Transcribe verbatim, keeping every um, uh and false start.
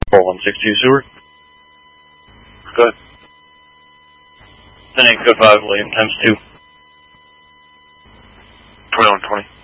four one six two sewer. Go ahead. ten eight code five, William, times two. twenty-one twenty.